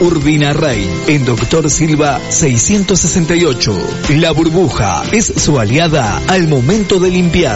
Urbina Rey, en Doctor Silva 668. La burbuja es su aliada al momento de limpiar.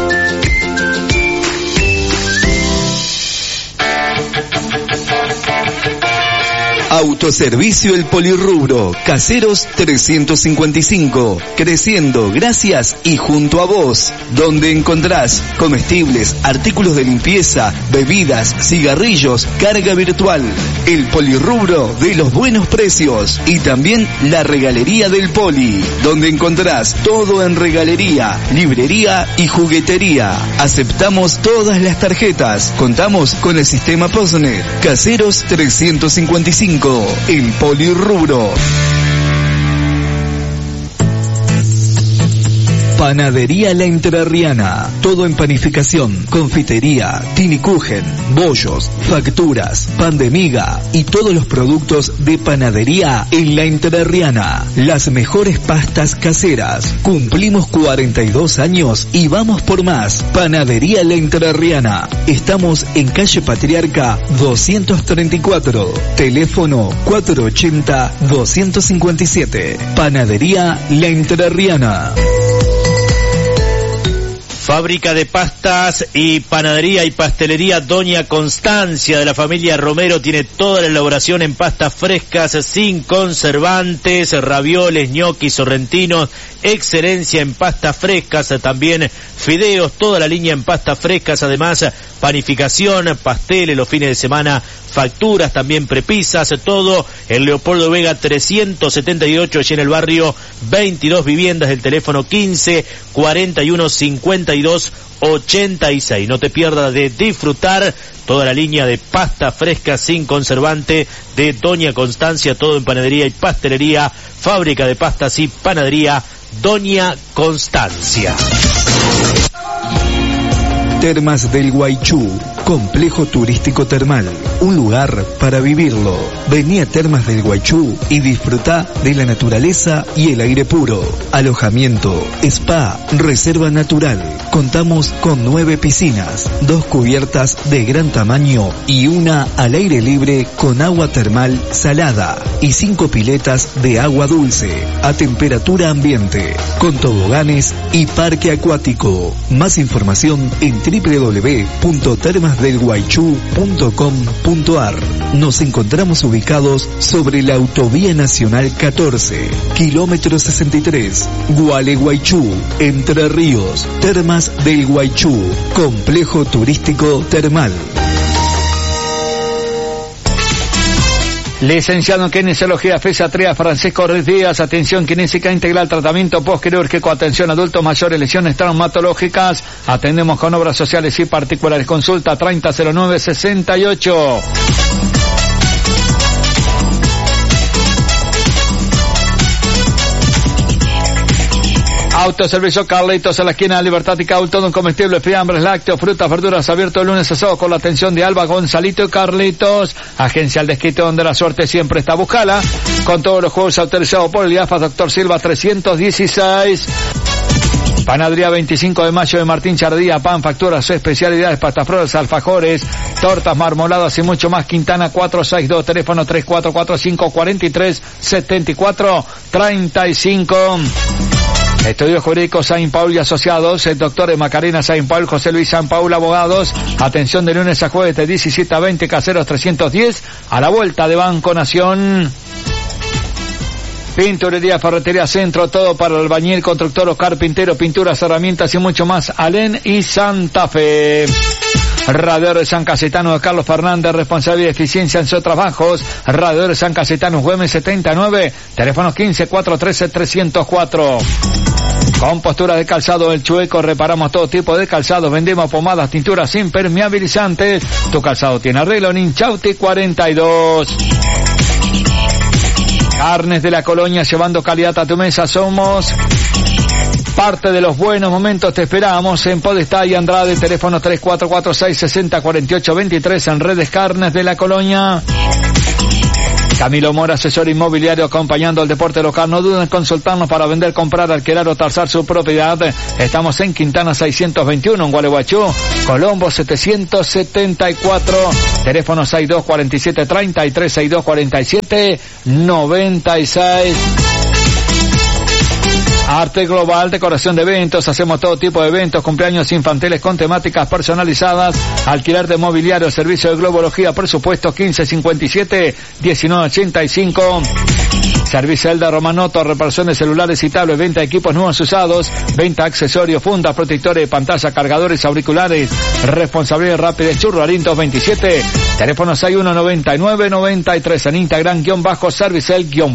Autoservicio El Polirrubro, Caseros 355, creciendo gracias y junto a vos, donde encontrás comestibles, artículos de limpieza, bebidas, cigarrillos, carga virtual. El Polirrubro de los buenos precios y también la Regalería del Poli, donde encontrás todo en regalería, librería y juguetería. Aceptamos todas las tarjetas, contamos con el sistema Postnet. Caseros 355. El Polirrubro. Panadería La Entrerriana, todo en panificación, confitería, tinikuchen, bollos, facturas, pan de miga y todos los productos de panadería en La Entrerriana. Las mejores pastas caseras. Cumplimos 42 años y vamos por más. Panadería La Entrerriana. Estamos en calle Patriarca 234, teléfono 480-257. Panadería La Entrerriana. Fábrica de pastas y panadería y pastelería Doña Constancia de la familia Romero tiene toda la elaboración en pastas frescas sin conservantes, ravioles, ñoquis, sorrentinos, excelencia en pastas frescas, también fideos, toda la línea en pastas frescas, además panificación, pasteles los fines de semana, facturas, también prepisas, todo en Leopoldo Vega 378, allí en el barrio, 22 viviendas, del teléfono 15 41 52 86. No te pierdas de disfrutar toda la línea de pasta fresca sin conservante de Doña Constancia, todo en panadería y pastelería, fábrica de pastas y panadería Doña Constancia. Termas del Guaychú, complejo turístico termal, un lugar para vivirlo. Vení a Termas del Guaychú y disfrutá de la naturaleza y el aire puro. Alojamiento, spa, reserva natural. Contamos con 9 piscinas, 2 cubiertas de gran tamaño y una al aire libre con agua termal salada y 5 piletas de agua dulce a temperatura ambiente, con toboganes y parque acuático. Más información en www.termasdelguaychú.com.ar. Nos encontramos ubicados sobre la Autovía Nacional 14, kilómetro 63, Gualeguaychú, Entre Ríos. Termas del Guaychú, complejo turístico termal. Licenciado en Kinesiología, Fisiatría, Francisco Ruiz Díaz. Atención kinésica integral, tratamiento postquirúrgico, atención adultos mayores, lesiones traumatológicas. Atendemos con obras sociales y particulares. Consulta 300968. Autoservicio Carlitos a la esquina de Libertad y Caul, todo en comestibles, fiambres, lácteos, frutas, verduras, abierto de lunes a sábado con la atención de Alba, Gonzalito y Carlitos. Agencia El Desquite, donde la suerte siempre está. Buscala con todos los juegos autorizados por el IAFA. Doctor Silva 316. Panadería 25 de Mayo de Martín Chardía, pan, facturas, especialidades, pastafroles, alfajores, tortas, marmoladas y mucho más. Quintana 462, teléfono 3445 43 74 35. Estudios Jurídicos Saint Paul y Asociados, el doctor Macarena Saint Paul, José Luis Saint Paul, abogados. Atención de lunes a jueves de 17 a 20, Caseros 310, a la vuelta de Banco Nación. Pinturería, ferretería, centro, todo para el albañil, constructor o carpintero, pinturas, herramientas y mucho más. Alén y Santa Fe. Radiador de San Cayetano de Carlos Fernández, responsabilidad y eficiencia en sus trabajos. Radiador de San Cayetano, Güemes 79, teléfonos 15 413 304. Con postura de calzado El Chueco, reparamos todo tipo de calzado, vendemos pomadas, tinturas impermeabilizantes. Tu calzado tiene arreglo en Inchausti 42. Carnes de la Colonia, llevando calidad a tu mesa. Somos parte de los buenos momentos. Te esperamos en Podestá y Andrade, teléfono 3446 60 48 23, en redes Carnes de la Colonia. Camilo Mora, asesor inmobiliario, acompañando al deporte local. No duden en consultarnos para vender, comprar, alquilar o tasar su propiedad. Estamos en Quintana 621, en Gualeguaychú, Colombo 774, teléfono 6247-33, 6247-96. Arte Global, decoración de eventos, hacemos todo tipo de eventos, cumpleaños infantiles con temáticas personalizadas, alquiler de mobiliario, servicio de globología, presupuesto 1557-1985. Servicio Elda Romanoto, reparación de celulares y tablets, venta de equipos nuevos usados, venta de accesorios, fundas, protectores de pantalla, cargadores, auriculares, responsabilidad rápida, Churrarín 227, teléfono 619993, en Instagram, _Servicel _.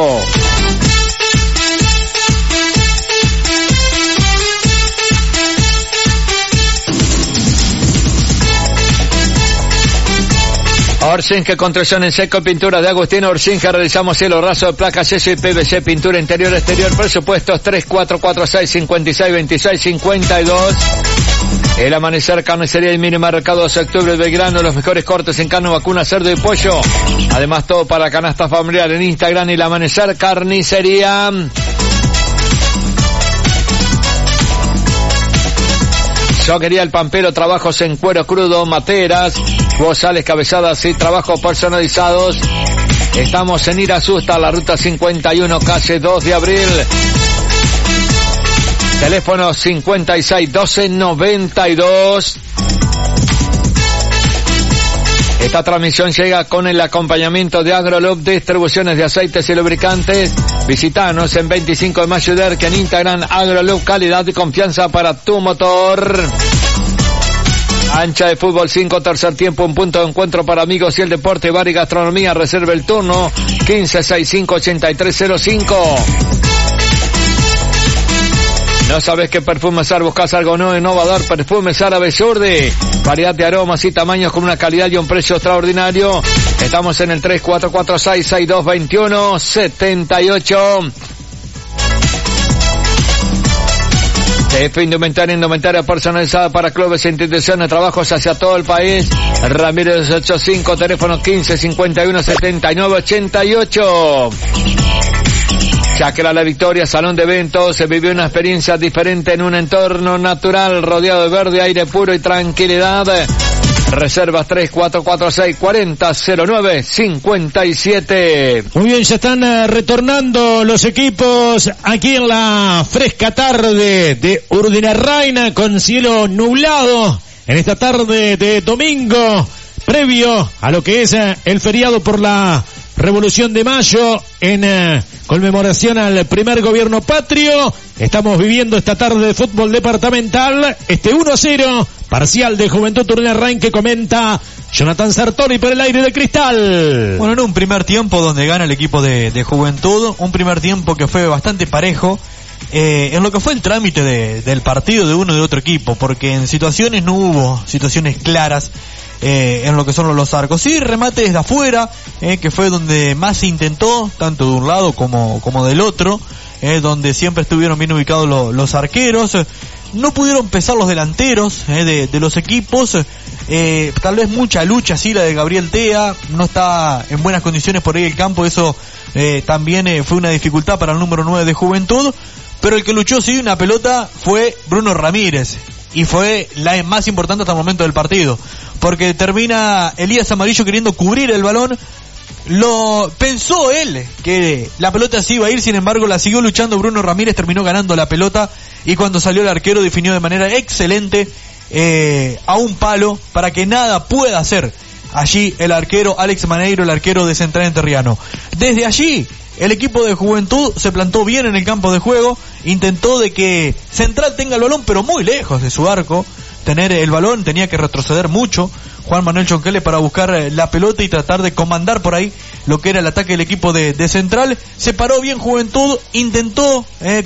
Orsinge, construcción en seco, pintura de Agustín Orsinge, realizamos cielo raso de placas, yeso y PVC, pintura interior, exterior, presupuestos 3446-5626-52. El Amanecer, carnicería y mini mercado 12 de octubre, Belgrano, los mejores cortes en carne, vacuna, cerdo y pollo. Además todo para canasta familiar en Instagram y El Amanecer, carnicería. Yoguería El Pampero, trabajos en cuero crudo, materas, bozales, cabezadas y trabajos personalizados. Estamos en Irasusta, la ruta 51, calle 2 de abril. Teléfono 5612-92. Esta transmisión llega con el acompañamiento de Agrolub, distribuciones de aceites y lubricantes. Visítanos en 25 de Mayo de Erque, en Instagram, Agrolub, calidad y confianza para tu motor. Ancha de Fútbol 5, tercer tiempo, un punto de encuentro para amigos y el deporte, bar y gastronomía. Reserva el turno 1565-8305. ¿No sabes qué perfume usar? ¿Buscas algo nuevo, innovador? Perfumes Árabes Urdi. Variedad de aromas y tamaños con una calidad y un precio extraordinario. Estamos en el 3446-6221-78. TF Indumentaria personalizada para clubes e instituciones, trabajos hacia todo el país. Ramírez 85, teléfono 1551-7988. Chacra La Victoria, salón de eventos, se vivió una experiencia diferente en un entorno natural, rodeado de verde, aire puro y tranquilidad. Reservas 3446-4009-57. Muy bien, ya están retornando los equipos aquí en la fresca tarde de Urdinarraina, con cielo nublado en esta tarde de domingo, previo a lo que es el feriado por la Revolución de Mayo, en conmemoración al primer gobierno patrio. Estamos viviendo esta tarde de fútbol departamental, 1-0, parcial de Juventud Urdinarrain, que comenta Jonathan Sartori por el aire de Cristal. Bueno, en un primer tiempo donde gana el equipo de Juventud, un primer tiempo que fue bastante parejo en lo que fue el trámite del partido de uno y de otro equipo, porque en situaciones no hubo situaciones claras en lo que son los arcos. Sí, remates de afuera, que fue donde más se intentó, tanto de un lado como del otro, donde siempre estuvieron bien ubicados los arqueros. No pudieron pesar los delanteros de los equipos. Tal vez mucha lucha, sí, la de Gabriel Tea. No está en buenas condiciones por ahí el campo. Eso también fue una dificultad para el número 9 de Juventud. Pero el que luchó, sí, una pelota fue Bruno Ramírez. Y fue la más importante hasta el momento del partido, porque termina Elías Amarillo queriendo cubrir el balón. Lo pensó él que la pelota se iba a ir, sin embargo la siguió luchando Bruno Ramírez, terminó ganando la pelota, y cuando salió el arquero definió de manera excelente a un palo para que nada pueda hacer allí el arquero Alex Maneiro, el arquero de Central Entrerriano. Desde allí el equipo de Juventud se plantó bien en el campo de juego, intentó de que Central tenga el balón, pero muy lejos de su arco. Tener el balón, tenía que retroceder mucho Juan Manuel Chonquele para buscar la pelota y tratar de comandar por ahí lo que era el ataque del equipo de Central. Se paró bien Juventud, intentó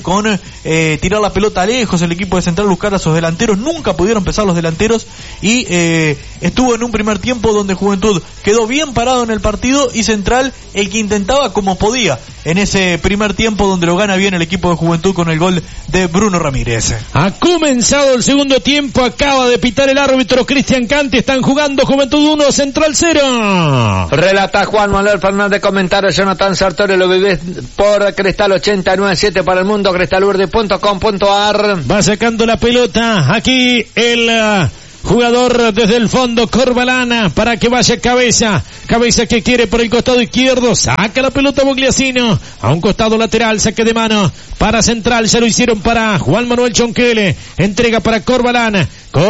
tirar la pelota lejos el equipo de Central, buscar a sus delanteros, nunca pudieron pesar los delanteros, y estuvo en un primer tiempo donde Juventud quedó bien parado en el partido y Central el que intentaba como podía en ese primer tiempo, donde lo gana bien el equipo de Juventud con el gol de Bruno Ramírez. Ha comenzado el segundo tiempo, acaba de pitar el árbitro Cristian Canti, están jugando Juventud 1, Central 0. Relata Juan Manuel Fernández, comentarios Jonathan Sartori, lo vivís por Cristal 89.7 para el mundo, cristalurdi.com.ar. Va sacando la pelota aquí el jugador desde el fondo, Corbalán, para que vaya Cabeza que quiere por el costado izquierdo, saca la pelota Bogliasino, a un costado lateral, saque de mano para Central, ya lo hicieron para Juan Manuel Chonquele, entrega para Corbalán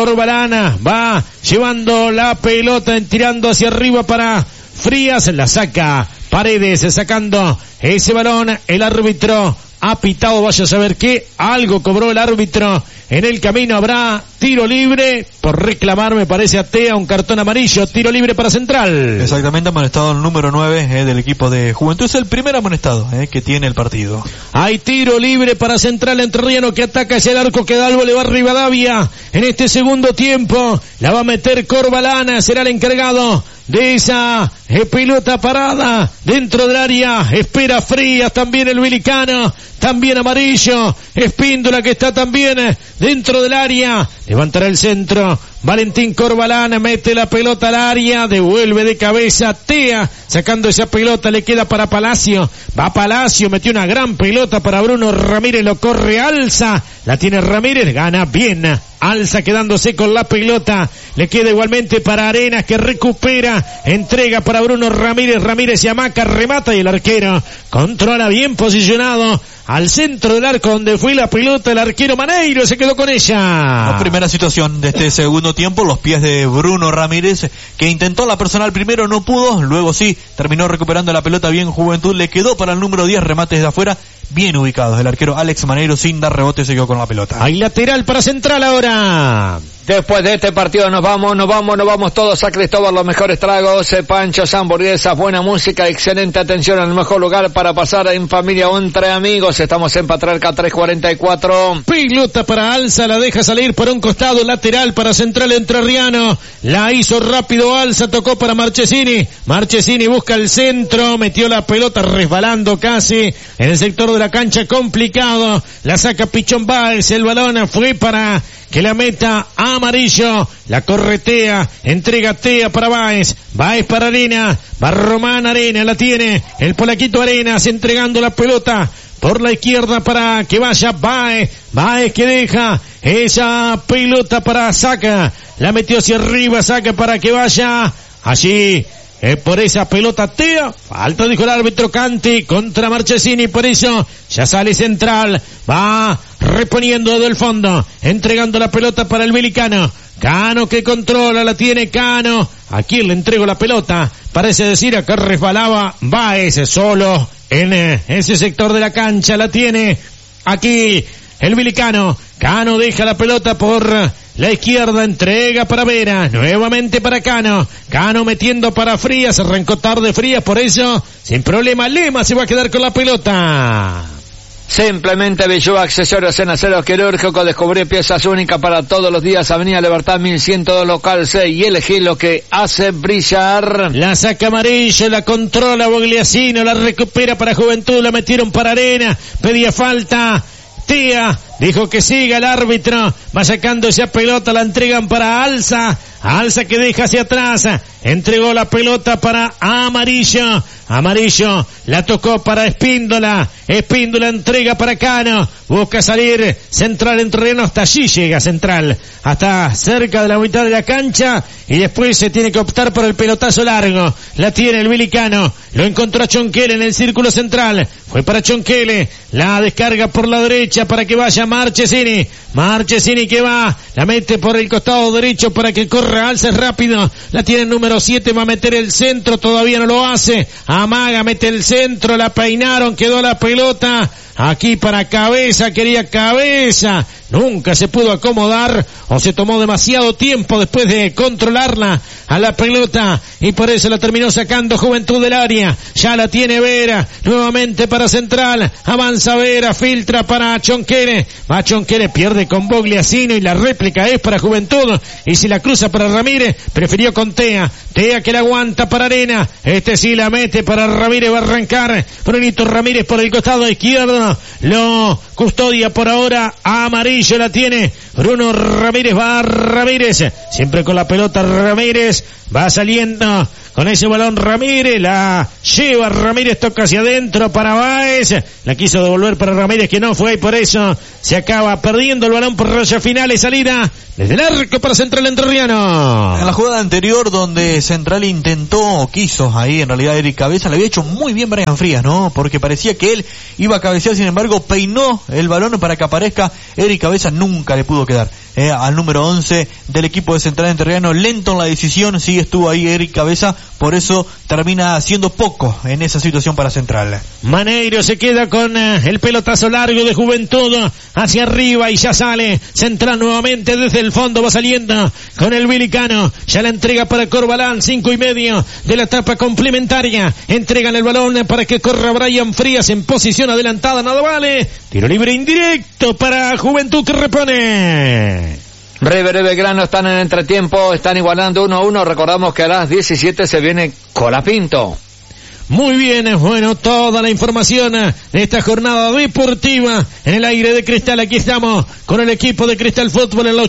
va llevando la pelota, tirando hacia arriba para Frías, la saca Paredes, sacando ese balón, el árbitro ha pitado, vaya a saber qué, algo cobró el árbitro, en el camino habrá tiro libre, por reclamar me parece a Tea, un cartón amarillo, tiro libre para Central. Exactamente, amonestado el número 9 del equipo de Juventud, es el primer amonestado que tiene el partido. Hay tiro libre para Central Entrerriano que ataca hacia el arco, que da el Bolívar Rivadavia, en este segundo tiempo, la va a meter Corbalán, será el encargado de esa pelota parada dentro del área, espera Frías, también el Vilicano, también Amarillo, Espíndola que está también dentro del área, levantará el centro, Valentín Corbalán mete la pelota al área, devuelve de cabeza Tea, sacando esa pelota, le queda para Palacio, va Palacio, metió una gran pelota para Bruno Ramírez, lo corre Alza, la tiene Ramírez, gana bien Alza quedándose con la pelota, le queda igualmente para Arenas que recupera, entrega para Bruno Ramírez, Ramírez se amaca, remata y el arquero controla bien posicionado al centro del arco donde fue la pelota, el arquero Maneiro se quedó con ella. La primera situación de este segundo tiempo, los pies de Bruno Ramírez, que intentó la personal primero, no pudo, luego sí, terminó recuperando la pelota bien Juventud, le quedó para el número 10, remates de afuera, bien ubicados, el arquero Alex Maneiro sin dar rebote se quedó con la pelota. Hay lateral para Central ahora. Después de este partido nos vamos todos a Cristóbal, los mejores tragos, panchos, hamburguesas, buena música, excelente atención, al mejor lugar para pasar en familia o entre amigos. Estamos en Patriarca 344. Pelota para Alza, la deja salir por un costado, lateral para Central Entrerriano, la hizo rápido Alza, tocó para Marchesini busca el centro, metió la pelota resbalando casi en el sector de la cancha, complicado, la saca Pichón Báez, el balón fue para que la meta Amarillo, la corretea, entrega Tea para Báez para Arena, va Román Arena, la tiene el polaquito Arenas entregando la pelota por la izquierda para que vaya Báez que deja esa pelota para Saca, la metió hacia arriba, Saca para que vaya allí. Por esa pelota Tea, falta dijo el árbitro Canti contra Marchesini, por eso ya sale Central, va reponiendo del fondo, entregando la pelota para el Vilicano, Cano que controla, la tiene Cano, ¿a quién le entrego la pelota? Parece decir acá resbalaba Báez solo en ese sector de la cancha, la tiene aquí el Vilicano, Cano deja la pelota por la izquierda, entrega para Vera, nuevamente para Cano metiendo para Frías, arrancó tarde Frías, por eso, sin problema, Lema se va a quedar con la pelota. Simplemente Bellú Accesorios en acero quirúrgico, descubrí piezas únicas para todos los días, Avenida Libertad 1102 local 6 y elegí lo que hace brillar. La saca Amarillo, la controla Bogliasino, la recupera para Juventud, la metieron para Arena, pedía falta Tea, dijo que siga el árbitro, va sacando esa pelota, la entregan para Alza que deja hacia atrás, entregó la pelota para Amarillo, la tocó para Espíndola entrega para Cano, busca salir Central Entrerriano, hasta allí llega Central, hasta cerca de la mitad de la cancha, y después se tiene que optar por el pelotazo largo, la tiene el Vilicano, lo encontró a Chonquele en el círculo central, fue para Chonquele, la descarga por la derecha para que vaya Marchesini que va, la mete por el costado derecho para que corra Alza rápido, la tiene el número 7, va a meter el centro, todavía no lo hace, amaga, mete el centro, la peinaron, quedó la pelota aquí para Cabeza, quería Cabeza, nunca se pudo acomodar o se tomó demasiado tiempo después de controlarla a la pelota y por eso la terminó sacando Juventud del área, ya la tiene Vera, nuevamente para Central, avanza Vera, filtra para Chonquele, va Chonquele, pierde con Bogliasino y la réplica es para Juventud, y si la cruza para Ramírez, prefirió con Tea Tea que la aguanta para Arena. Este sí la mete para Ramírez, va a arrancar. Brunito Ramírez por el costado izquierdo. Lo custodia por ahora. Amarillo la tiene. Bruno Ramírez, va Ramírez. Siempre con la pelota Ramírez. Va saliendo con ese balón Ramírez. La lleva Ramírez, toca hacia adentro para Báez. La quiso devolver para Ramírez, que no fue, y por eso se acaba perdiendo el balón por raya final y salida desde el arco para Central Entrerriano. En la jugada anterior donde Central intentó o quiso, ahí en realidad Eric Cabeza, le había hecho muy bien Brian Frías, ¿no? Porque parecía que él iba a cabecear, sin embargo peinó el balón para que aparezca Eric Cabeza, nunca le pudo quedar al número 11 del equipo de Central Entrerriano. Lento en la decisión, sí estuvo ahí Eric Cabeza, por eso termina haciendo poco en esa situación para Central. Maneiro se queda con el pelotazo largo de Juventud hacia arriba y ya sale Central nuevamente desde el fondo, va saliendo con el Vilicano, ya la entrega para Corbalán, 5:30 de la etapa complementaria, entregan el balón para que corra Brian Frías en posición adelantada, nada vale, tiro libre indirecto para Juventud que repone. River y Belgrano están en entretiempo, están igualando 1-1. Recordamos que a las 17 se viene Colapinto. Muy bien, bueno, toda la información de esta jornada deportiva en el aire de Cristal. Aquí estamos con el equipo de Cristal Fútbol en la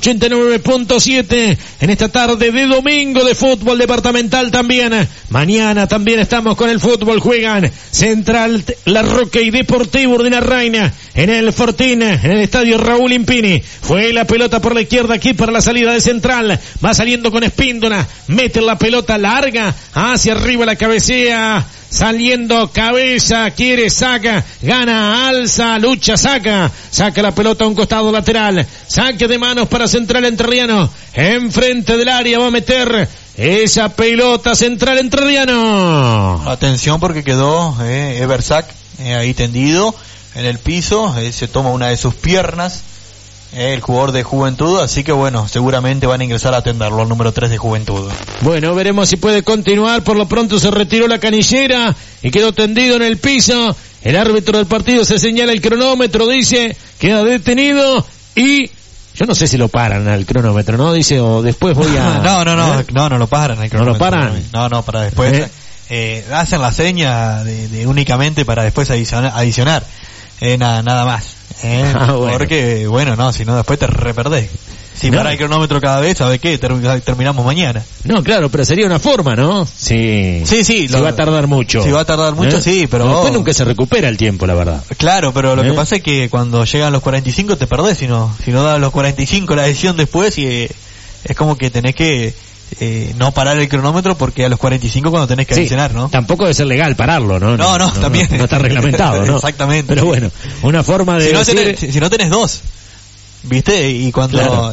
89.7 en esta tarde de domingo de fútbol departamental también. Mañana también estamos con el fútbol. Juegan Central, La Roca y Deportivo Urdinarraina en el Fortín, en el estadio Raúl Impini. Fue la pelota por la izquierda aquí para la salida de Central. Va saliendo con Espíndola, mete la pelota larga hacia arriba, la cabecea. Saliendo Cabeza, quiere, saca, gana, alza, lucha, saca la pelota a un costado lateral, saque de manos para Central Entrerriano, enfrente del área va a meter esa pelota Central Entrerriano. Atención porque quedó Eversack ahí tendido en el piso, se toma una de sus piernas el jugador de Juventud, así que bueno, seguramente van a ingresar a atenderlo al número 3 de Juventud. Bueno, veremos si puede continuar. Por lo pronto se retiró la canillera y quedó tendido en el piso. El árbitro del partido se señala el cronómetro, dice, queda detenido y yo no sé si lo paran al cronómetro, ¿no? Dice, o después voy a... No lo paran al cronómetro. ¿No lo paran? No, para después hacen la seña de únicamente para después adicionar. Nada más. Bueno. Porque, bueno, no, si no después te reperdés. Si para el cronómetro cada vez, ¿sabes qué? Terminamos mañana. No, claro, pero sería una forma, ¿no? Sí. Sí. Va a tardar mucho. Si va a tardar mucho, sí, pero... Después nunca se recupera el tiempo, la verdad. Claro, pero lo que pasa es que cuando llegan los 45 te perdés, si no dan los 45 la decisión después, y es como que tenés que... no parar el cronómetro porque a los 45 cuando tenés que adicionar, ¿no? Tampoco debe ser legal pararlo, ¿no? No, también. No está reglamentado, ¿no? Exactamente. Pero bueno, una forma de si no tenés dos, ¿viste? Y cuando... Claro.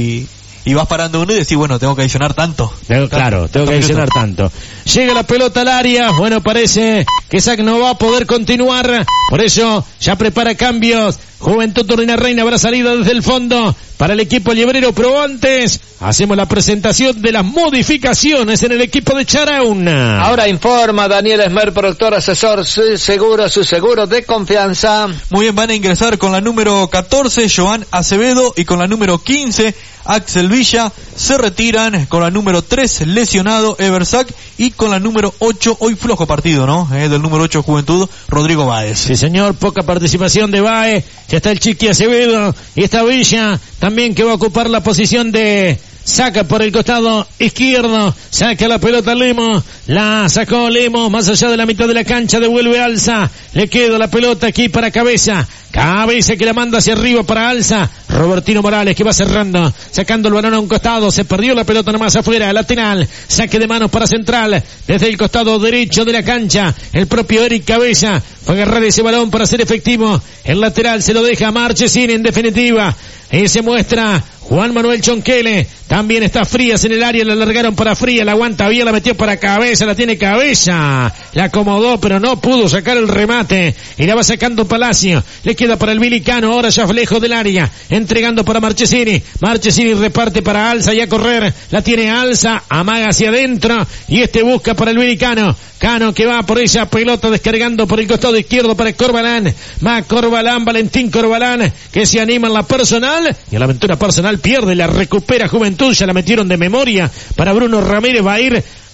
Y vas parando uno y decís, bueno, tengo que adicionar tanto. Tengo que adicionar tanto. Llega la pelota al área, bueno, parece que Sac no va a poder continuar, por eso ya prepara cambios. Juventud Urdinarraina habrá salido desde el fondo para el equipo llebrero, pero antes hacemos la presentación de las modificaciones en el equipo de Charauna. Ahora informa Daniel Esmer, productor, asesor, su seguro de confianza. Muy bien, van a ingresar con la número 14, Joan Acevedo, y con la número 15, Axel Villa. Se retiran con la número 3, lesionado Eversack, y con la número 8, hoy flojo partido, ¿no? Del número 8 Juventud, Rodrigo Báez. Sí, señor, poca participación de Báez. Ya está el Chiqui Acevedo y está Villa también, que va a ocupar la posición de saca por el costado izquierdo, saca la pelota Lemos, la sacó Lemos más allá de la mitad de la cancha, devuelve Alza, le queda la pelota aquí para Cabeza que la manda hacia arriba para Alza, Robertino Morales que va cerrando, sacando el balón a un costado, se perdió la pelota nomás afuera, lateral, saque de manos para Central, desde el costado derecho de la cancha, el propio Eric Cabeza fue a agarrar ese balón para ser efectivo, el lateral se lo deja a Marchesín en definitiva, y se muestra Juan Manuel Chonquele, también está Frías en el área, la largaron para Frías, la aguanta bien, la metió para Cabeza, la tiene Cabeza, la acomodó pero no pudo sacar el remate, y la va sacando Palacio, le queda para el Vilicano, ahora ya lejos del área, entregando para Marchesini reparte para Alza y a correr, la tiene Alza, amaga hacia adentro, y busca para el Vilicano, Cano que va por esa pelota descargando por el costado izquierdo para Corbalán, Valentín Corbalán, que se anima en la personal, y en la aventura personal pierde, la recupera Juventud, ya la metieron de memoria para Bruno Ramírez, va a ir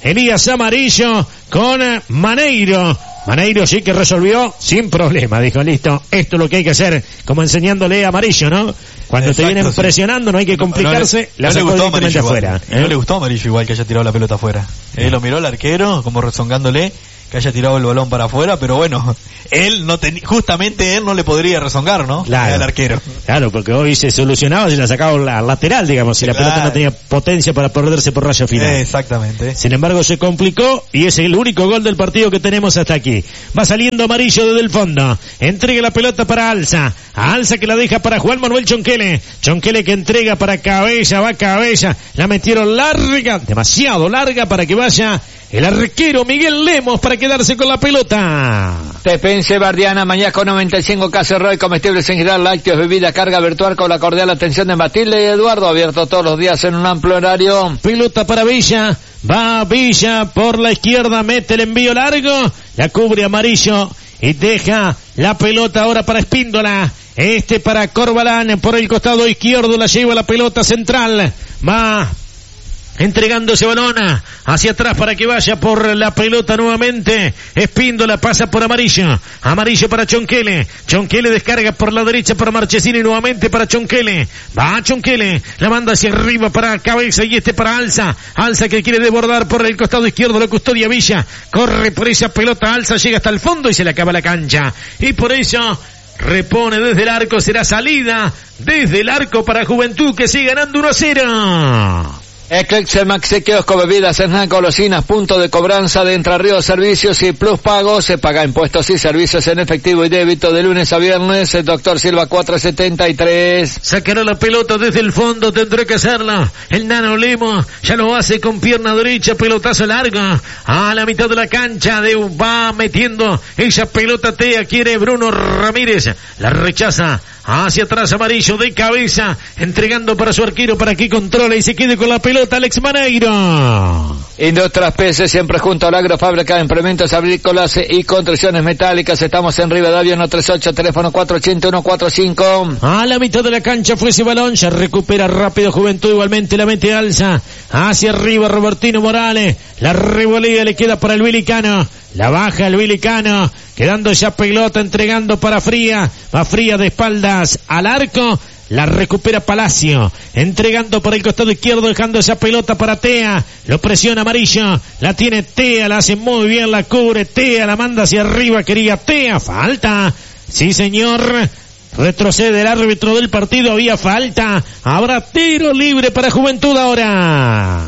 Elías Amarillo con Maneiro. Maneiro sí que resolvió sin problema, dijo, listo, esto es lo que hay que hacer, como enseñándole a Amarillo, ¿no? Cuando exacto, te vienen presionando no hay que complicarse, la sacó directamente afuera. No le gustó a Amarillo igual que haya tirado la pelota afuera. Lo miró el arquero como rezongándole que haya tirado el balón para afuera, pero bueno, justamente él no le podría rezongar, ¿no? Claro, al arquero. Claro, porque hoy se solucionaba si la sacaba la lateral, digamos, si la pelota no tenía potencia para perderse por raya final. Exactamente. Sin embargo, se complicó y es el único gol del partido que tenemos hasta aquí. Va saliendo Amarillo desde el fondo. Entrega la pelota para Alza. A Alza que la deja para Juan Manuel Chonquele. Chonquele que entrega para Cabella, va Cabella. La metieron larga, demasiado larga para que vaya el arquero Miguel Lemos para quedarse con la pelota. Tepense Bardiana, Mañasco 95, Cacerroy, comestibles en general, lácteos, bebida, carga virtual con la cordial atención de Matilde y Eduardo, abierto todos los días en un amplio horario. Pelota para Villa, va Villa por la izquierda, mete el envío largo, la cubre Amarillo y deja la pelota ahora para Espíndola. Para Corbalán por el costado izquierdo, la lleva la pelota central, va entregando ese balón hacia atrás para que vaya por la pelota nuevamente. Espíndola pasa por Amarillo. Amarillo para Chonquele. Chonquele descarga por la derecha para Marchesini nuevamente para Chonquele. Va Chonquele. La manda hacia arriba para Cabeza y para Alza. Alza que quiere desbordar por el costado izquierdo. Lo custodia Villa. Corre por esa pelota. Alza llega hasta el fondo y se le acaba la cancha. Y por eso repone desde el arco. Será salida desde el arco para Juventud que sigue ganando 1-0. Eclipse Maxi Kiosco, bebidas, snacks, golosinas, punto de cobranza de Entre Ríos, servicios y plus pagos. Se paga impuestos y servicios en efectivo y débito de lunes a viernes. El Doctor Silva 473. Sacará la pelota desde el fondo, tendrá que hacerlo el Nano Lemo, ya lo hace con pierna derecha, pelotazo largo a la mitad de la cancha, va metiendo esa pelota. Quiere Bruno Ramírez, la rechaza hacia atrás Amarillo de cabeza, entregando para su arquero para que controle y se quede con la pelota Alex Maneiro. Industrias PC, siempre junto a la Agrofábrica de Implementos Agrícolas y Construcciones Metálicas. Estamos en Rivadavia 138, teléfono 481-45. A la mitad de la cancha fue ese balón, ya recupera rápido Juventud, igualmente la mete Alza hacia arriba Robertino Morales, la revolea le queda para el Vilicano. La baja el Vilicano, quedando ya pelota, entregando para Fría. Va Fría de espaldas al arco. La recupera Palacio, entregando por el costado izquierdo, dejando esa pelota para Tea. Lo presiona Amarillo, la tiene Tea, la hace muy bien, la cubre Tea, la manda hacia arriba, quería Tea. Falta. Sí, señor. Retrocede el árbitro del partido, había falta. Habrá tiro libre para Juventud ahora.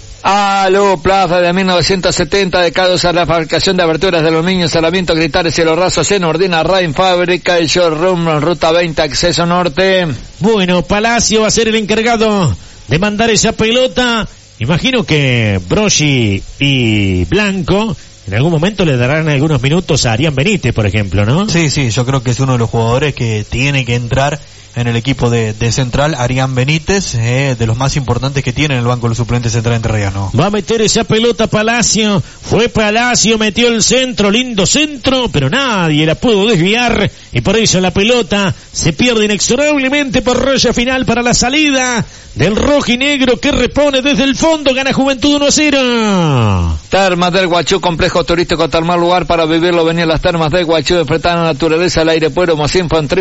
Alu Plaza de 1970, dedicados a la fabricación de aberturas de aluminio, salamientos, cristales, cielos rasos en Ordina Rain, fábrica y showroom, Ruta 20, acceso norte. Bueno, Palacio va a ser el encargado de mandar esa pelota. Imagino que Broggi y Blanco en algún momento le darán algunos minutos a Arián Benítez, por ejemplo, ¿no? Sí, yo creo que es uno de los jugadores que tiene que entrar en el equipo de Central. Arián Benítez, de los más importantes que tiene en el banco de los suplentes Central Entrerriano. Va a meter esa pelota Palacio, fue Palacio, metió el centro, lindo centro, pero nadie la pudo desviar y por eso la pelota se pierde inexorablemente por raya final para la salida del rojinegro que repone desde el fondo. Gana Juventud 1-0. Termas del Guachú, complejo turístico termal, lugar para vivirlo. Venía las Termas del Guachú, enfrentar la naturaleza, al aire puro. Más info en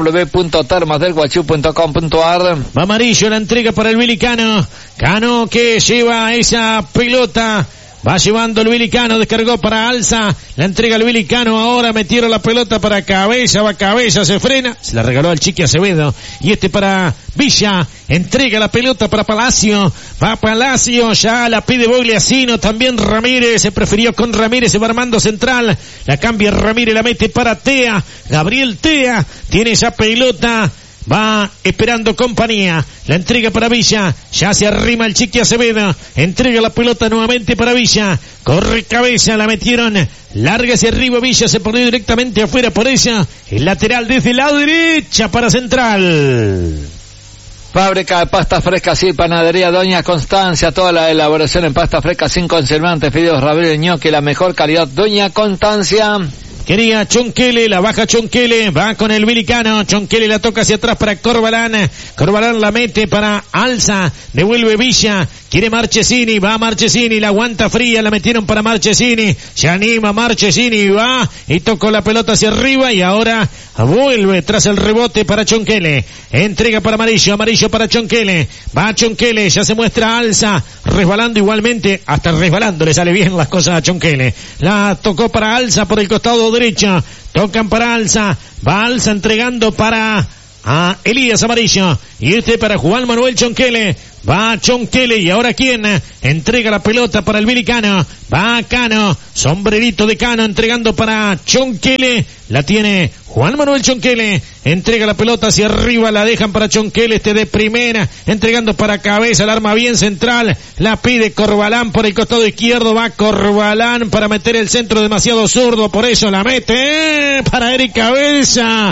www.termasdelguachú.com.ar. Va Amarillo, la entrega para el Vilicano. Cano que lleva esa pelota. Va llevando el Vilicano, descargó para Alza, la entrega al Vilicano, ahora metieron la pelota para Cabeza, va Cabeza, se frena, se la regaló al Chiqui Acevedo, y para Villa, entrega la pelota para Palacio, va Palacio, ya la pide Bogliasino, también Ramírez, se prefirió con Ramírez, se va armando central, la cambia Ramírez, la mete para Tea, Gabriel Tea, tiene esa pelota, va esperando compañía, la entrega para Villa, ya se arrima el Chiqui Acevedo, entrega la pelota nuevamente para Villa, corre Cabeza, la metieron larga hacia arriba, Villa se perdió directamente afuera, por ella el lateral desde el lado derecha para Central. Fábrica de pastas frescas y panadería Doña Constancia, toda la elaboración en pastas frescas sin conservantes, fideos, ravioles, ñoqui, la mejor calidad. Doña Constancia. quería Chonquele, la baja Chonquele, va con el Vilicano, Chonquele la toca hacia atrás para Corbalán, Corbalán la mete para Alza, devuelve Villa, quiere Marchesini, va Marchesini, la aguanta fría, la metieron para Marchesini, se anima Marchesini, va y tocó la pelota hacia arriba y ahora vuelve tras el rebote para Chonquele, entrega para Amarillo, Amarillo para Chonquele, va Chonquele, ya se muestra Alza, resbalando igualmente, hasta resbalando le sale bien las cosas a Chonquele, la tocó para Alza por el costado derecho, tocan para Alza, va Alza entregando para a Elías Amarillo, y este para Juan Manuel Chonquele, va Chonquele y ahora quién entrega la pelota para el Vilicano, va Cano, sombrerito de Cano entregando para Chonquele, la tiene Juan Manuel Chonquele, entrega la pelota hacia arriba, la dejan para Chonquele, de primera, entregando para Cabeza, el arma bien central, la pide Corbalán por el costado izquierdo, va Corbalán para meter el centro demasiado zurdo, por eso la mete para Eric Cabeza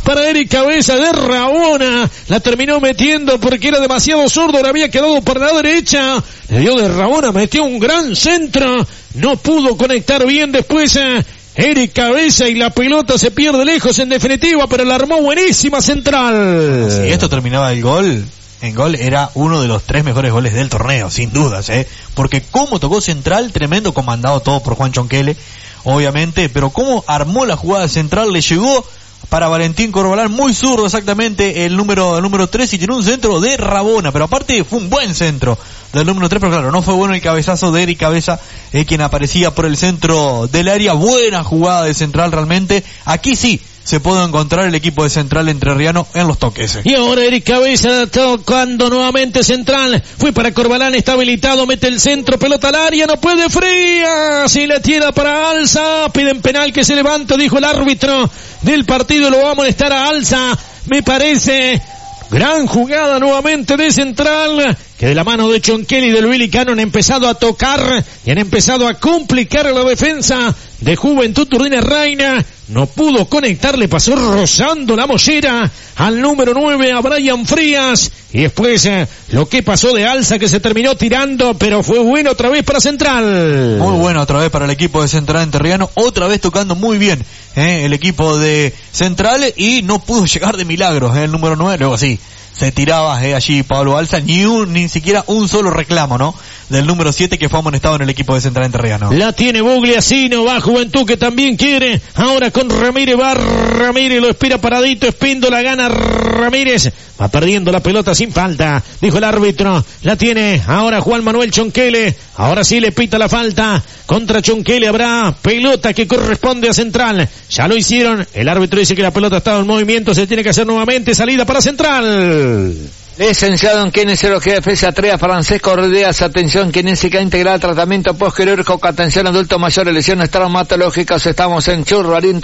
de Rabona, la terminó metiendo porque era demasiado zurdo, le había quedado por la derecha, le dio de Rabona, metió un gran centro, no pudo conectar bien después Eric Cabeza y la pelota se pierde lejos en definitiva, pero la armó buenísima central. Si esto terminaba el gol, en gol era uno de los 3 mejores goles del torneo, sin dudas, porque cómo tocó central, tremendo, comandado todo por Juan Chonquele, obviamente, pero cómo armó la jugada central, le llegó para Valentín Corbalán, muy zurdo exactamente el número 3 y tiene un centro de Rabona, pero aparte fue un buen centro del número 3, pero claro, no fue bueno el cabezazo de Eric Cabeza, quien aparecía por el centro del área, buena jugada de central realmente, aquí sí se puede encontrar el equipo de Central Entrerriano en los toques. Y ahora Eric Cabeza tocando nuevamente central, fue para Corbalán, está habilitado, mete el centro, pelota al área, no puede, fría, si la tira para Alza, piden penal que se levanta, dijo el árbitro del partido, lo va a molestar a Alza, me parece. Gran jugada nuevamente de Central, que de la mano de Chonquele y del Vilicano han empezado a tocar y han empezado a complicar a la defensa de Juventud Turdina Reina. No pudo conectar, le pasó rozando la mollera al número 9 a Brian Frías. Y después lo que pasó de Alza, que se terminó tirando, pero fue bueno otra vez para Central. Muy bueno otra vez para el equipo de Central Entrerriano, otra vez tocando muy bien el equipo de Central, y no pudo llegar de milagros el número 9, luego sí se tiraba allí Pablo Alza, ni siquiera un solo reclamo, ¿no?, del número 7 que fue amonestado en el equipo de Central Entrerriano. La tiene Bugliasino, va Juventud que también quiere, ahora con Ramírez, va Ramírez, lo espera paradito, Espíndola, gana Ramírez, va perdiendo la pelota sin falta, dijo el árbitro, la tiene ahora Juan Manuel Chonquele, ahora sí le pita la falta, contra Chonquele habrá pelota que corresponde a Central, ya lo hicieron, el árbitro dice que la pelota estaba en movimiento, se tiene que hacer nuevamente, salida para Central. Licenciado en kinesiología, fisiatría, Francesco Rodríguez, atención kinésica integral, tratamiento postquirúrgico, atención adulto mayores, lesiones traumatológicas, estamos en Churrarín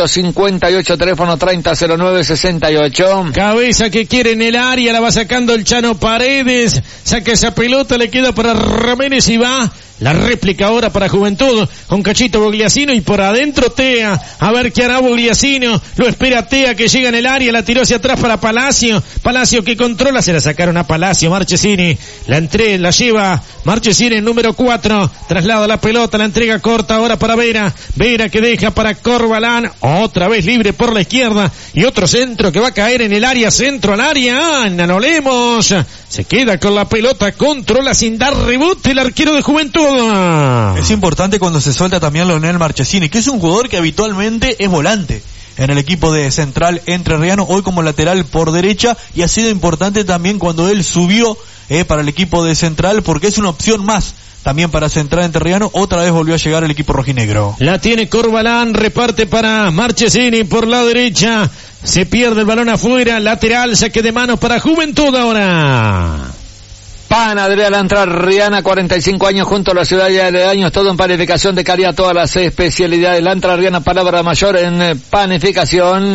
358, teléfono 300968. Cabeza que quiere en el área, la va sacando el Chano Paredes, saca esa pelota, le queda para Ramírez y va la réplica ahora para Juventud, con Cachito Bugliasino y por adentro Tea, a ver qué hará Bugliasino, lo espera Tea que llega en el área, la tiró hacia atrás para Palacio que controla, se la sacaron a Palacio, Marchesini, la lleva Marchesini en número 4, traslada la pelota, la entrega corta ahora para Vera que deja para Corbalán, otra vez libre por la izquierda, y otro centro que va a caer en el área, centro al área, Nanolemos, se queda con la pelota, controla sin dar rebote el arquero de Juventud. Es importante cuando se suelta también Leonel Marchesini, que es un jugador que habitualmente es volante en el equipo de Central Entrerriano, hoy como lateral por derecha, y ha sido importante también cuando él subió para el equipo de Central, porque es una opción más también para Central Entrerriano. Otra vez volvió a llegar el equipo rojinegro. La tiene Corbalán, reparte para Marchesini por la derecha, se pierde el balón afuera, lateral, saque de manos para Juventud ahora. Panadería La Entrerriana, 45 años junto a la ciudad de aledaños, todo en panificación de calidad, todas las especialidades. La Entrerriana, palabra mayor en panificación.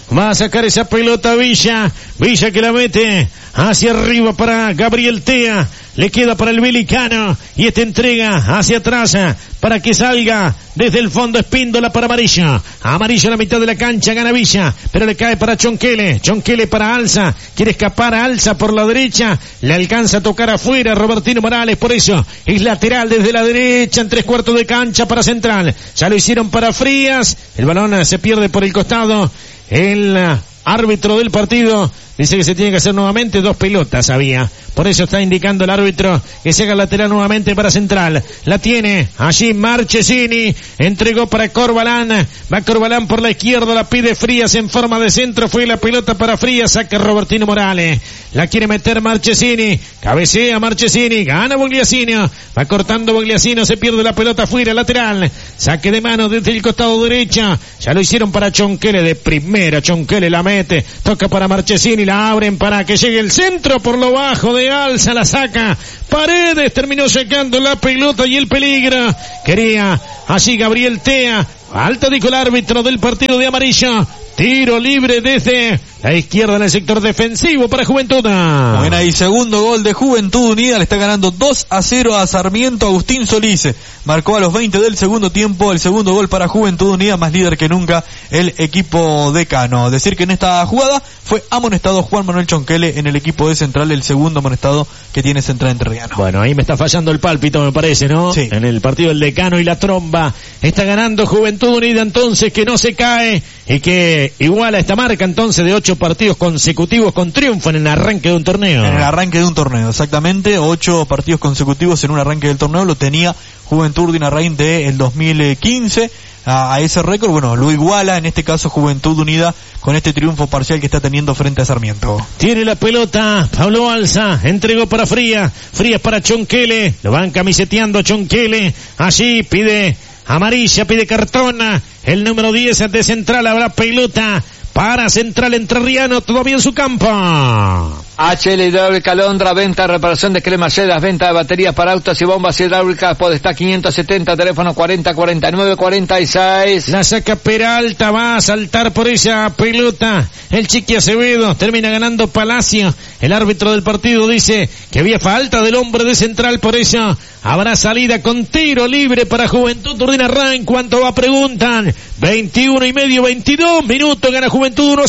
Va a sacar esa pelota Villa que la mete hacia arriba para Gabriel Tea. Le queda para el Belicano y esta entrega hacia atrás para que salga desde el fondo Espíndola para Amarillo. Amarillo a la mitad de la cancha, gana Villa, pero le cae para Chonquele. Chonquele para Alza, quiere escapar a Alza por la derecha, le alcanza a tocar afuera Robertino Morales, por eso es lateral desde la derecha en 3/4 de cancha para Central. Ya lo hicieron para Frías, el balón se pierde por el costado. El árbitro del partido dice que se tiene que hacer nuevamente 2 pelotas había. Por eso está indicando el árbitro que se haga lateral nuevamente para Central. La tiene allí Marchesini. Entregó para Corbalán. Va Corbalán por la izquierda. La pide Frías en forma de centro. Fue la pelota para Frías. Saca Robertino Morales. La quiere meter Marchesini. Cabecea Marchesini. Gana Bogliasino. Va cortando Bogliasino. Se pierde la pelota afuera. Lateral. Saque de mano desde el costado derecha. Ya lo hicieron para Chonquele de primera. Chonquele la mete. Toca para Marchesini. La abren para que llegue el centro por lo bajo de Alza, la saca Paredes, terminó sacando la pelota y el peligro. Quería así Gabriel Tea. Alta dijo el árbitro del partido de Amarillo. Tiro libre desde la izquierda en el sector defensivo para Juventud. Bueno, ahí segundo gol de Juventud Unida, le está ganando 2-0 a Sarmiento. Agustín Solís marcó a los 20 del segundo tiempo el segundo gol para Juventud Unida, más líder que nunca el equipo decano. Decir que en esta jugada fue amonestado Juan Manuel Chonquele en el equipo de Central, el segundo amonestado que tiene Central Entrerriano. Bueno, ahí me está fallando el pálpito, me parece, ¿no? Sí. En el partido del decano y la tromba. Está ganando Juventud Unida entonces, que no se cae y que iguala esta marca entonces de 8 partidos consecutivos con triunfo en el arranque de un torneo. En el arranque de un torneo, exactamente, 8 partidos consecutivos en un arranque del torneo, lo tenía Juventud Urdinarrain del 2015, a ese récord, bueno, lo iguala en este caso Juventud Unida con este triunfo parcial que está teniendo frente a Sarmiento. Tiene la pelota Pablo Alza, entregó para Frías para Chonquele, lo van camiseteando a Chonquele, allí pide amarilla, pide cartona, el número 10 de Central, habrá pelota para Central Entrerriano, todavía en su campo. HL Hidráulica Londra, venta, reparación de cremalleras, venta de baterías para autos y bombas hidráulicas, Podestá 570, teléfono 404946. La saca Peralta, va a saltar por esa pelota el Chiqui Acevedo, termina ganando Palacio. El árbitro del partido dice que había falta del hombre de Central, por eso habrá salida con tiro libre para Juventud Urdinarrain. ¿Cuánto va? Preguntan. 21:30, 22 minutos, gana Juventud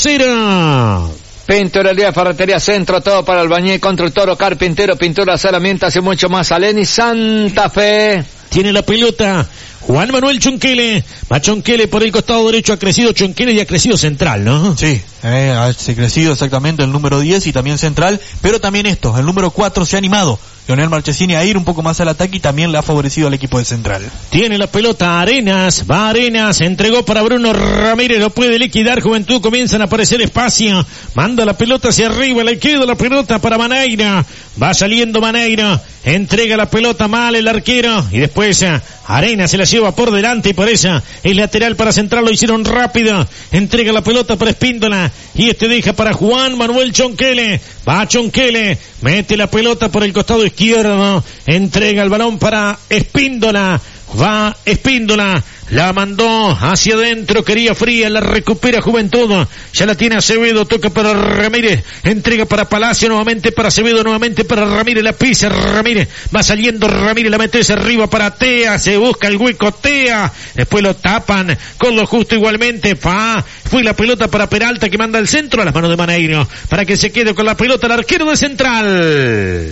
1-0. Pinturería, ferretería, centro, todo para albañil, constructor o carpintero, pinturas, herramientas y mucho más. Aleni Santa Fe. Tiene la pelota Juan Manuel Chonquele. Va Chonquele por el costado derecho, ha crecido Chonquele y ha crecido Central, ¿no? Sí, ha crecido exactamente el número 10 y también Central, pero también el número 4 se ha animado. Leonel Marchesini a ir un poco más al ataque y también le ha favorecido al equipo de Central. Tiene la pelota Arenas, va Arenas, entregó para Bruno Ramírez, lo puede liquidar Juventud, comienzan a aparecer espacio, manda la pelota hacia arriba, le queda la pelota para Maneira, va saliendo Maneira, entrega la pelota mal el arquero y después Arenas se la lleva por delante y por esa es lateral para Central, lo hicieron rápido, entrega la pelota para Espíndola y deja para Juan Manuel Chonquele, va Chonquele, mete la pelota por el costado izquierdo, entrega el balón para Espíndola, va Espíndola, la mandó hacia adentro, quería Fría, la recupera Juventud, ya la tiene Acevedo, toca para Ramírez, entrega para Palacio, nuevamente para Acevedo, nuevamente para Ramírez, la pisa Ramírez, va saliendo Ramírez, la mete hacia arriba para Tea, se busca el hueco Tea, después lo tapan con lo justo igualmente, fue la pelota para Peralta que manda al centro a las manos de Maneiro, para que se quede con la pelota el arquero de Central.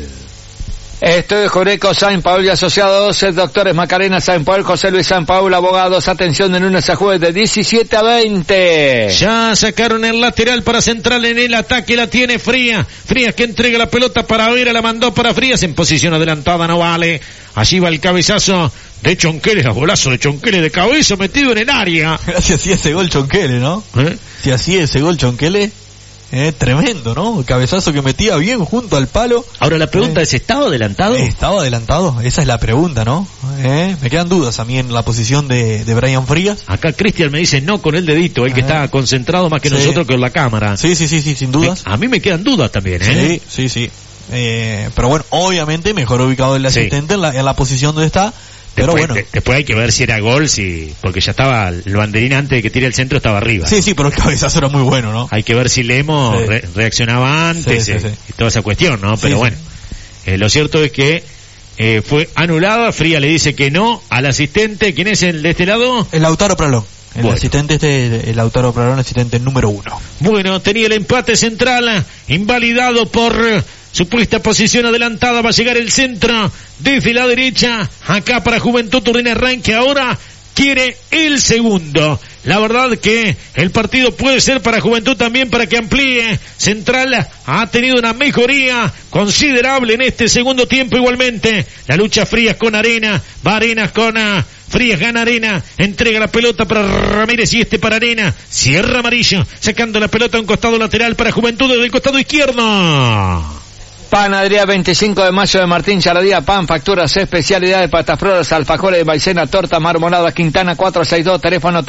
Estudio Jurídico San Paul y Asociados, doctores Macarena San Paul, José Luis San Paul, abogados, atención de lunes a jueves de 17 a 20. Ya sacaron el lateral para Central en el ataque, la tiene Frías que entrega la pelota para Vera, la mandó para Frías en posición adelantada, no vale. Allí va el cabezazo de Chonquele, el golazo de Chonquele de cabeza metido en el área. Gracias, si ese gol Chonquele, ¿no? Si así ese gol Chonquele. Tremendo, ¿no? El cabezazo que metía bien junto al palo. Ahora la pregunta es, ¿estaba adelantado? ¿Estaba adelantado? Esa es la pregunta, ¿no? Me quedan dudas a mí en la posición de Brian Frías. Acá Cristian me dice no con el dedito, el que está concentrado más que nosotros con la cámara. Sí, sin dudas. A mí me quedan dudas también, Sí. Pero bueno, obviamente mejor ubicado el asistente en la posición donde está. Pero bueno. Después hay que ver si era gol, porque ya estaba el banderín antes de que tire el centro, estaba arriba. Sí, pero el cabezazo era muy bueno, ¿no? Hay que ver si Lemos reaccionaba antes y toda esa cuestión, ¿no? Pero bueno, lo cierto es que fue anulada. Fría le dice que no al asistente. ¿Quién es el de este lado? El Lautaro Pralón. El asistente el Lautaro Pralón, asistente número 1. Bueno, tenía el empate Central, invalidado por supuesta posición adelantada. Va a llegar el centro desde la derecha, acá para Juventud Urdinarrain, que ahora quiere el segundo. La verdad que el partido puede ser para Juventud también, para que amplíe. Central ha tenido una mejoría considerable en este segundo tiempo igualmente. La lucha Frías con Arena, va Arenas con Frías, gana Arena, entrega la pelota para Ramírez y para Arena, cierra Amarillo, sacando la pelota a un costado lateral para Juventud desde el costado izquierdo. Panadería 25 de mayo de Martín Charadía, pan, facturas, especialidades, patas froras, alfajores de maicena, torta, marmolada, Quintana 462, teléfono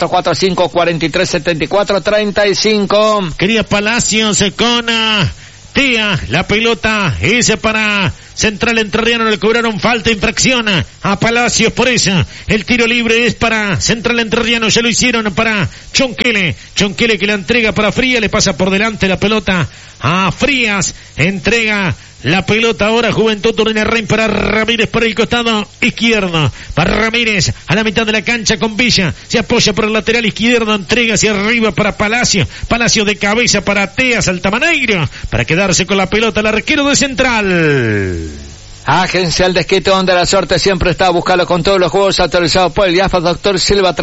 3445-4374-35. Quería Palacios con Tea, la pelota es para Central Entrerriano, le cobraron falta, infracción a Palacios por eso. El tiro libre es para Central Entrerriano, ya lo hicieron para Chonquele que la entrega para Frías, le pasa por delante la pelota a Frías, entrega la pelota ahora Juventud Urdinarrain para Ramírez por el costado izquierdo, para Ramírez a la mitad de la cancha con Villa, se apoya por el lateral izquierdo, entrega hacia arriba para Palacio de cabeza para Tea, Saltamaneiro, para quedarse con la pelota el arquero de Central. Agencia El Desquite, donde la suerte siempre está. Búscalo con todos los juegos autorizados por el IAFA Doctor Silva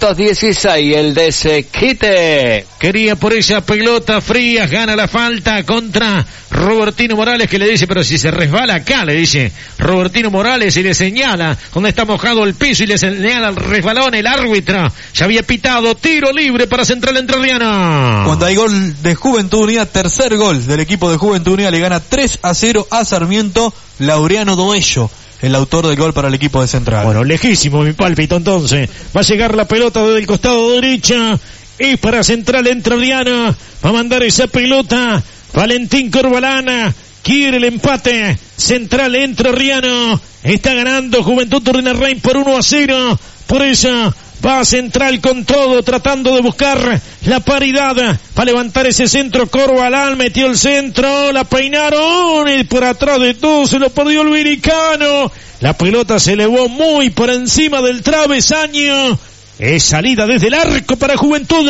316. El Desquite. Quería por esa pelota Frías, gana la falta contra Robertino Morales, que le dice, pero si se resbala acá, le dice Robertino Morales, y le señala donde está mojado el piso y le señala el resbalón. El árbitro ya había pitado tiro libre para Central Entrerriano. Cuando hay gol de Juventud Unida, tercer gol del equipo de Juventud Unida, le gana 3-0 a Sarmiento. Laureano Doello, el autor del gol para el equipo de Central. Bueno, lejísimo mi pálpito entonces. Va a llegar la pelota desde el costado derecho. Es para Central Entrerriano. Va a mandar esa pelota Valentín Corbalán. Quiere el empate. Central Entrerriano. Está ganando Juventud Urdinarrain por 1-0. Por eso va Central con todo, tratando de buscar la paridad. Va a levantar ese centro Corbalán, metió el centro, la peinaron y por atrás de todo se lo perdió el Viricano. La pelota se elevó muy por encima del travesaño. Es salida desde el arco para Juventud.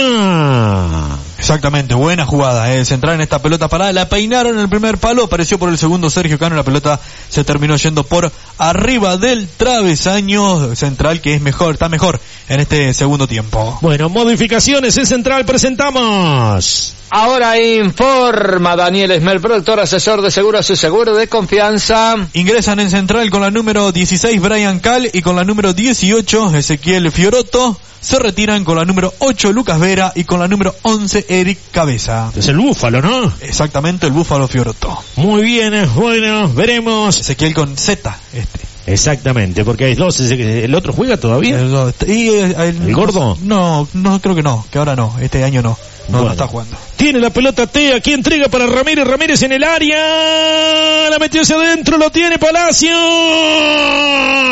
Exactamente, buena jugada, Central en esta pelota parada, la peinaron en el primer palo, apareció por el segundo Sergio Cano, la pelota se terminó yendo por arriba del travesaño. Central que es mejor, está mejor en este segundo tiempo. Bueno, modificaciones en Central, presentamos. Ahora informa Daniel Esmel, productor, asesor de seguros, su seguro de confianza. Ingresan en Central con la número 16 Brian Cal y con la número 18 Ezequiel Fioroto. Se retiran con la número 8 Lucas Vera y con la número 11 Eric Cabeza. Es el Búfalo, ¿no? Exactamente, el Búfalo Fioroto. Muy bien, bueno, veremos. Ezequiel con Z, Exactamente, porque hay dos. ¿El otro juega todavía? ¿El gordo? No, creo que no, que ahora no, este año no. No está jugando. Tiene la pelota Tea, aquí entrega para Ramírez en el área, la metió hacia adentro, lo tiene Palacio.